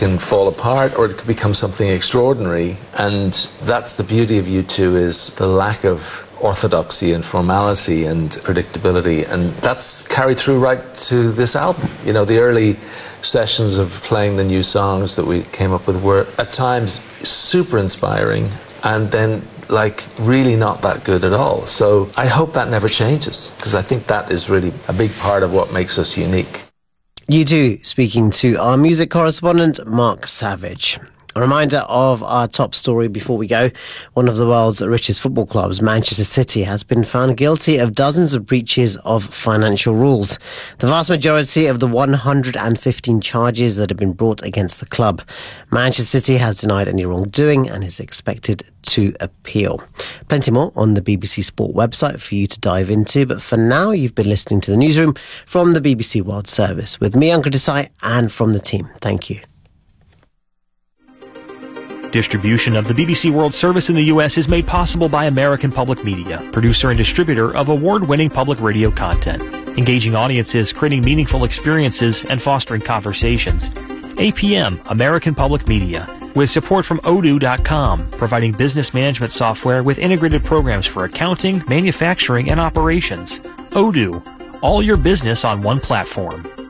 can fall apart or it could become something extraordinary. And that's the beauty of U2, is the lack of orthodoxy and formality and predictability, and that's carried through right to this album. You know, the early sessions of playing the new songs that we came up with were at times super inspiring and then like really not that good at all. So I hope that never changes, because I think that is really a big part of what makes us unique. U2 speaking to our music correspondent Mark Savage. A reminder of our top story before we go. One of the world's richest football clubs, Manchester City, has been found guilty of dozens of breaches of financial rules. The vast majority of the 115 charges that have been brought against the club. Manchester City has denied any wrongdoing and is expected to appeal. Plenty more on the BBC Sport website for you to dive into, but for now you've been listening to the newsroom from the BBC World Service with me, Ankur Desai, and from the team. Thank you. Distribution of the BBC World Service in the U.S. is made possible by American Public Media, producer and distributor of award-winning public radio content, engaging audiences, creating meaningful experiences, and fostering conversations. APM, American Public Media, with support from Odoo.com, providing business management software with integrated programs for accounting, manufacturing, and operations. Odoo, all your business on one platform.